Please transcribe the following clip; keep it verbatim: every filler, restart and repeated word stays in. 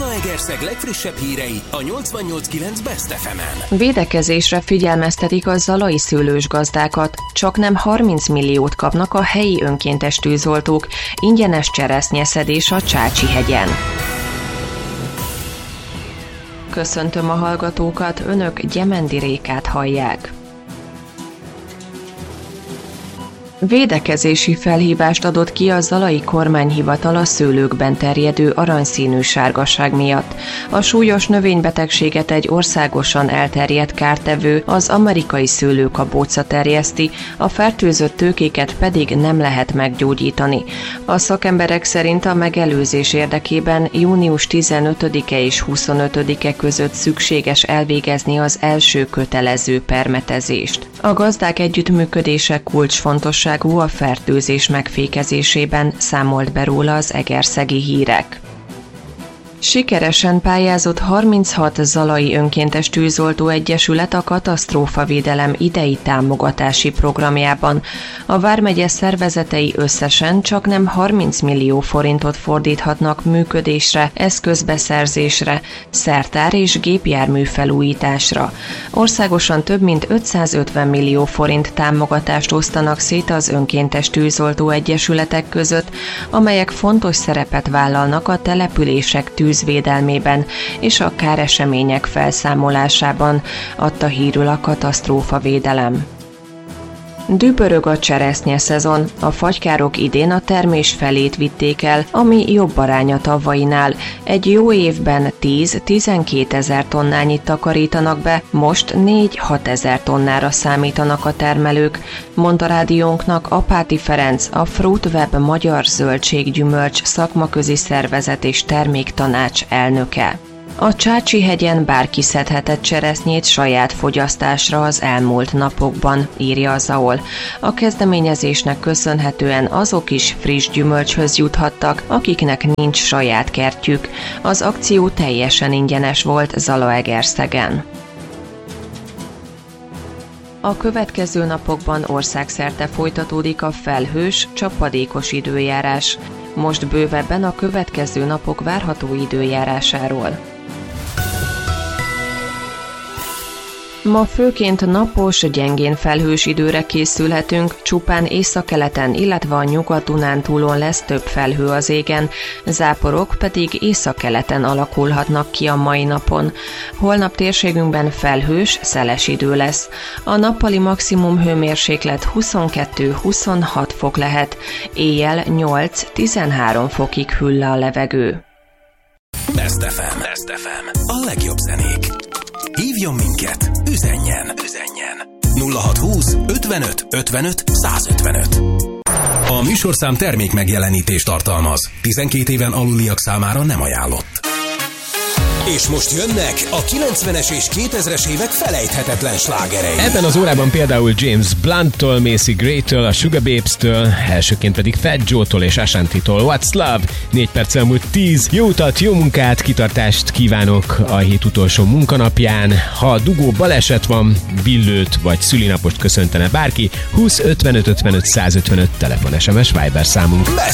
Zalaegerszeg legfrissebb hírei a nyolcvannyolc kilenc Best ef emen. Védekezésre figyelmeztetik a zalai szőlős gazdákat. Csaknem harminc milliót kapnak a helyi önkéntes tűzoltók. Ingyenes cseresznyeszedés a Csácsihegyen. Köszöntöm a hallgatókat, önök Gyemendi Rékát hallják. Védekezési felhívást adott ki a zalai kormányhivatal a szőlőkben terjedő aranyszínű sárgaság miatt. A súlyos növénybetegséget egy országosan elterjedt kártevő, az amerikai szőlőkabóca terjeszti, a fertőzött tőkéket pedig nem lehet meggyógyítani. A szakemberek szerint a megelőzés érdekében június tizenötödike és huszonötödike között szükséges elvégezni az első kötelező permetezést. A gazdák együttműködése kulcsfontosságú a fertőzés megfékezésében, számolt be róla az Egerszegi Hírek. Sikeresen pályázott harminchat zalai önkéntes tűzoltó egyesület a katasztrófavédelem idei támogatási programjában. A vármegye szervezetei összesen csaknem harminc millió forintot fordíthatnak működésre, eszközbeszerzésre, szertár és gépjármű felújításra. Országosan több mint ötszázötven millió forint támogatást osztanak szét az önkéntes tűzoltó egyesületek között, amelyek fontos szerepet vállalnak a települések tűzvédelmében és a káresemények felszámolásában, adta hírül a katasztrófavédelem. Dübörög a cseresznye szezon. A fagykárok idén a termés felét vitték el, ami jobb arány a tavainál. Egy jó évben tíz-tizenkét ezer tonnányit takarítanak be, most négy-hat ezer tonnára számítanak a termelők, mondta rádiónknak Apáti Ferenc, a Fruitweb Magyar Zöldséggyümölcs szakmaközi szervezet és terméktanács elnöke. A Csácsihegyen bárki szedhetett cseresznyét saját fogyasztásra az elmúlt napokban, írja a zé á o el. A kezdeményezésnek köszönhetően azok is friss gyümölcshöz juthattak, akiknek nincs saját kertjük. Az akció teljesen ingyenes volt Zalaegerszegen. A következő napokban országszerte folytatódik a felhős, csapadékos időjárás. Most bővebben a következő napok várható időjárásáról. Ma főként napos, gyengén felhős időre készülhetünk, csupán északkeleten, illetve a Nyugat-Dunántúlon lesz több felhő az égen, záporok pedig északkeleten alakulhatnak ki a mai napon. Holnap térségünkben felhős, szeles idő lesz. A nappali maximum hőmérséklet huszonkettő-huszonhat fok lehet, éjjel nyolc-tizenhárom fokig hűl le a levegő. Best ef em. Best ef em. A legjobb zenék. Hívjon minket, üzenjen, üzenjen. nulla hatszázhúsz ötvenöt ötvenöt százötvenöt. A műsorszám termék megjelenítést tartalmaz. tizenkét éven aluliak számára nem ajánlott. És most jönnek a kilencvenes és kétezres évek felejthetetlen slágerei. Ebben az órában például James Blunt-tól, Macy Gray-től, a Sugababes-től, elsőként pedig Fat Joe-tól és Ashanti-tól. What's Love? Négy perc elmúlt tíz. Jó utat, jó munkát, kitartást kívánok a hét utolsó munkanapján. Ha dugó baleset van, billőt vagy szülinapost köszöntene bárki, húsz ötvenöt ötvenöt százötvenöt telefon, es em es, Viber számunk.